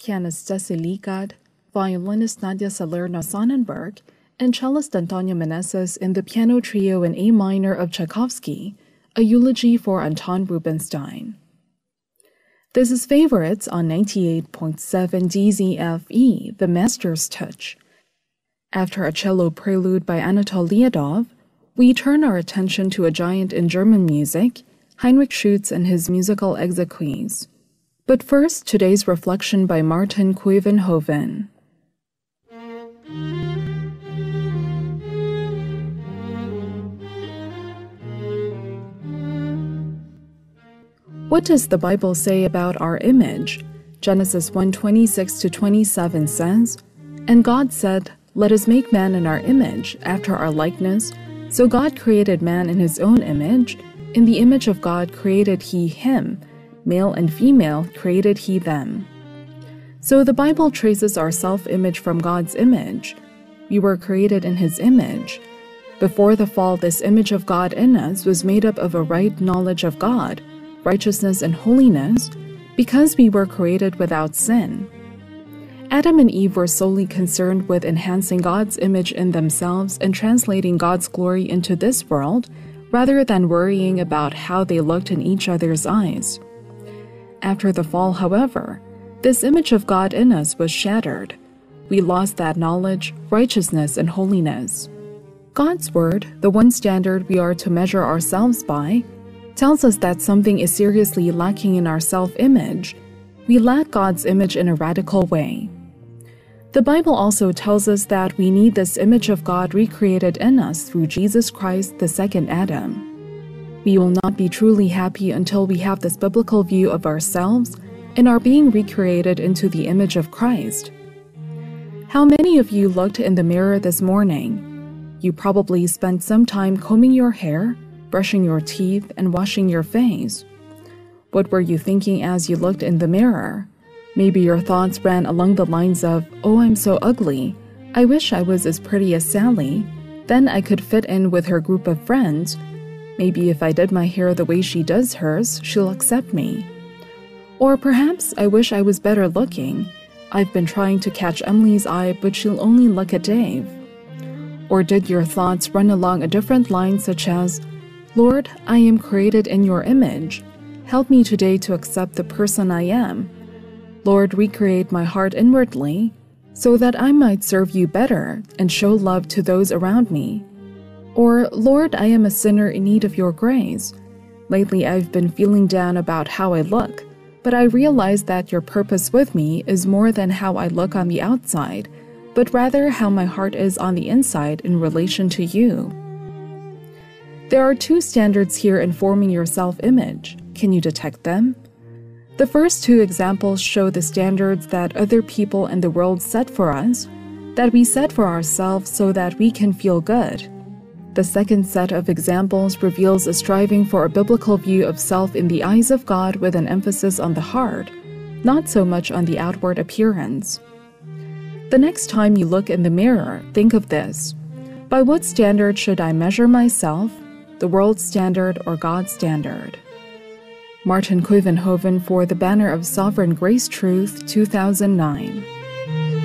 pianist Jesse Ligad, violinist Nadia Salerno-Sonnenberg, and cellist Antonio Meneses in the piano trio in A minor of Tchaikovsky, a eulogy for Anton Rubinstein. This is Favorites on 98.7 DZFE, the Master's Touch. After a cello prelude by Anatol Liadov, we turn our attention to a giant in German music, Heinrich Schütz and his musical exequies. But first, today's reflection by Martin Kuyvenhoven. What does the Bible say about our image? Genesis 1:26-27 says, "And God said, Let us make man in our image, after our likeness. So God created man in his own image. In the image of God created he him. Male and female created he them." So the Bible traces our self-image from God's image. We were created in his image. Before the fall, this image of God in us was made up of a right knowledge of God, righteousness and holiness, because we were created without sin. Adam and Eve were solely concerned with enhancing God's image in themselves and translating God's glory into this world, rather than worrying about how they looked in each other's eyes. After the fall, however, this image of God in us was shattered. We lost that knowledge, righteousness, and holiness. God's word, the one standard we are to measure ourselves by, tells us that something is seriously lacking in our self-image. We lack God's image in a radical way. The Bible also tells us that we need this image of God recreated in us through Jesus Christ, the second Adam. We will not be truly happy until we have this biblical view of ourselves and are being recreated into the image of Christ. How many of you looked in the mirror this morning? You probably spent some time combing your hair, brushing your teeth, and washing your face. What were you thinking as you looked in the mirror? Maybe your thoughts ran along the lines of, "Oh, I'm so ugly. I wish I was as pretty as Sally. Then I could fit in with her group of friends. Maybe if I did my hair the way she does hers, she'll accept me." Or perhaps, "I wish I was better looking. I've been trying to catch Emily's eye, but she'll only look at Dave." Or did your thoughts run along a different line, such as, "Lord, I am created in your image. Help me today to accept the person I am. Lord, recreate my heart inwardly, so that I might serve you better and show love to those around me." Or, "Lord, I am a sinner in need of your grace. Lately I've been feeling down about how I look, but I realize that your purpose with me is more than how I look on the outside, but rather how my heart is on the inside in relation to you." There are two standards here in forming your self-image. Can you detect them? The first two examples show the standards that other people in the world set for us, that we set for ourselves so that we can feel good. The second set of examples reveals a striving for a biblical view of self in the eyes of God with an emphasis on the heart, not so much on the outward appearance. The next time you look in the mirror, think of this. By what standard should I measure myself? The world's standard or God's standard? Martin Kuyvenhoven for the Banner of Sovereign Grace Truth, 2009.